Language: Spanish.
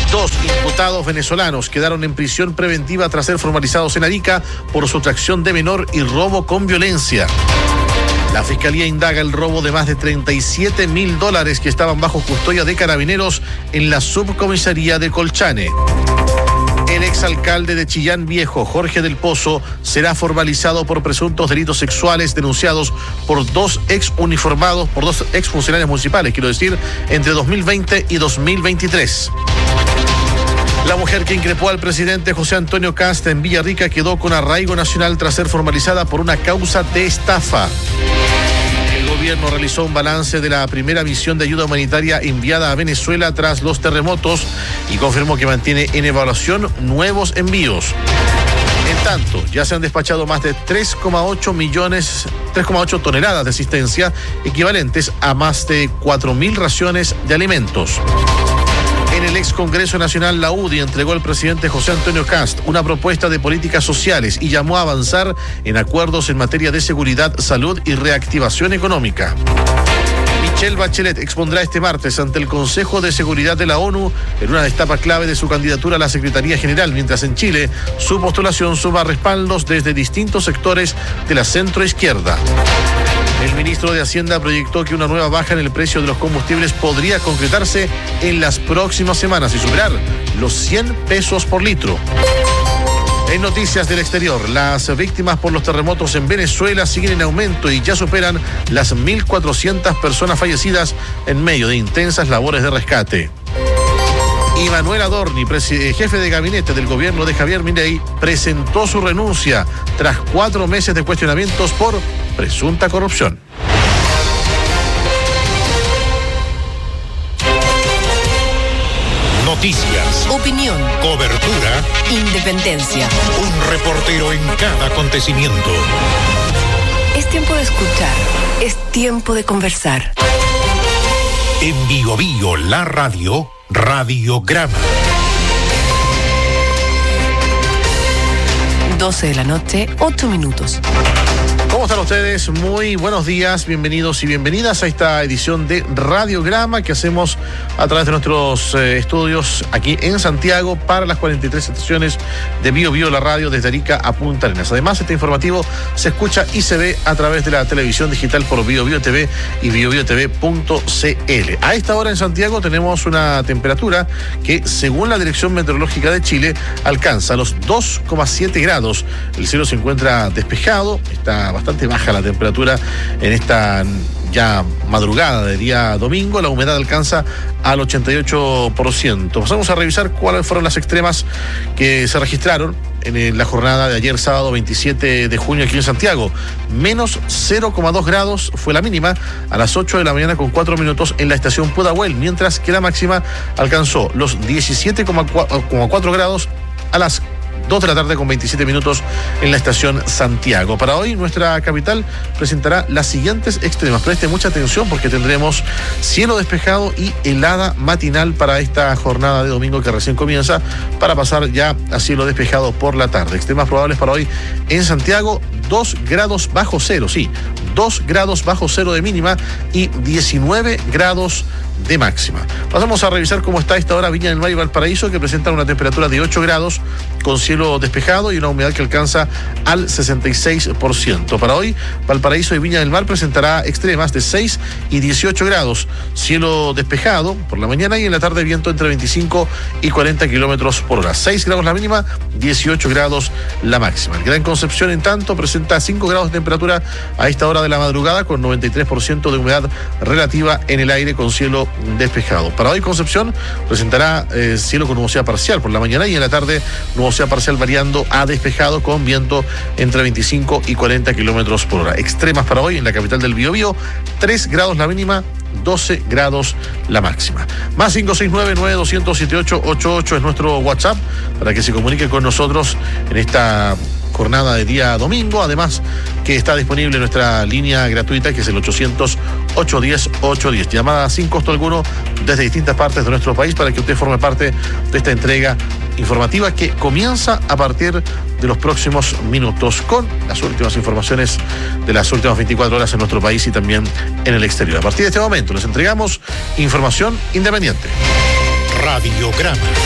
Dos imputados venezolanos quedaron en prisión preventiva tras ser formalizados en Arica por sustracción de menor y robo con violencia. La Fiscalía indaga el robo de más de $37.000 que estaban bajo custodia de carabineros en la subcomisaría de Colchane. El exalcalde de Chillán Viejo, Jorge del Pozo, será formalizado por presuntos delitos sexuales denunciados por dos exfuncionarios municipales, entre 2020 y 2023. La mujer que increpó al presidente José Antonio Kast en Villarrica quedó con arraigo nacional tras ser formalizada por una causa de estafa. El gobierno realizó un balance de la primera misión de ayuda humanitaria enviada a Venezuela tras los terremotos y confirmó que mantiene en evaluación nuevos envíos. En tanto, ya se han despachado más de 3,8 toneladas de asistencia, equivalentes a más de 4.000 raciones de alimentos. En el ex Congreso Nacional, la UDI entregó al presidente José Antonio Kast una propuesta de políticas sociales y llamó a avanzar en acuerdos en materia de seguridad, salud y reactivación económica. Michelle Bachelet expondrá este martes ante el Consejo de Seguridad de la ONU en una etapa clave de su candidatura a la Secretaría General, mientras en Chile su postulación suma respaldos desde distintos sectores de la centroizquierda. El ministro de Hacienda proyectó que una nueva baja en el precio de los combustibles podría concretarse en las próximas semanas y superar los 100 pesos por litro. En noticias del exterior, las víctimas por los terremotos en Venezuela siguen en aumento y ya superan las 1.400 personas fallecidas en medio de intensas labores de rescate. Y Manuel Adorni, jefe de gabinete del gobierno de Javier Milei, presentó su renuncia tras 4 meses de cuestionamientos por presunta corrupción. Noticias, opinión, cobertura, independencia. Un reportero en cada acontecimiento. Es tiempo de escuchar, es tiempo de conversar. En Bio Bio, la radio, Radiograma. 12 de la noche, 8 minutos. ¿Cómo están ustedes? Muy buenos días, bienvenidos y bienvenidas a esta edición de Radiograma que hacemos a través de nuestros estudios aquí en Santiago para las 43 estaciones de Bio Bio, la radio, desde Arica a Punta Arenas. Además, este informativo se escucha y se ve a través de la televisión digital por Bio Bio TV y biobiotv.cl. A esta hora en Santiago tenemos una temperatura que, según la Dirección Meteorológica de Chile, alcanza los 2,7 grados. El cielo se encuentra despejado, está bastante baja la temperatura en esta ya madrugada de día domingo. La humedad alcanza al 88%. Pasamos a revisar cuáles fueron las extremas que se registraron en la jornada de ayer, sábado 27 de junio, aquí en Santiago. Menos 0,2 grados fue la mínima a las 8 de la mañana con 4 minutos en la estación Pudahuel, mientras que la máxima alcanzó los 17,4 grados a las 2 de la tarde con 27 minutos en la estación Santiago. Para hoy nuestra capital presentará las siguientes extremas. Preste mucha atención porque tendremos cielo despejado y helada matinal para esta jornada de domingo que recién comienza, para pasar ya a cielo despejado por la tarde. Extremas probables para hoy en Santiago: 2 grados bajo cero, 2 grados bajo cero de mínima y 19 grados de máxima. Pasamos a revisar cómo está a esta hora Viña del Mar y Valparaíso, que presentan una temperatura de 8 grados con cielo despejado y una humedad que alcanza al 66%. Para hoy, Valparaíso y Viña del Mar presentará extremas de 6 y 18 grados, cielo despejado por la mañana y en la tarde viento entre 25 y 40 kilómetros por hora. 6 grados la mínima, 18 grados la máxima. El Gran Concepción, en tanto, presenta 5 grados de temperatura a esta hora de la madrugada con 93% de humedad relativa en el aire con cielo despejado. Para hoy Concepción presentará cielo con nubosidad parcial por la mañana y en la tarde nubosidad parcial variando a despejado con viento entre 25 y 40 kilómetros por hora. Extremas para hoy en la capital del Biobío: 3 grados la mínima, 12 grados la máxima. Más 569-9278-88 es nuestro WhatsApp para que se comunique con nosotros en esta jornada de día domingo. Además, que está disponible nuestra línea gratuita, que es el 800-810-810. Llamada sin costo alguno desde distintas partes de nuestro país para que usted forme parte de esta entrega informativa que comienza a partir de los próximos minutos con las últimas informaciones de las últimas 24 horas en nuestro país y también en el exterior. A partir de este momento les entregamos información independiente. Radiograma.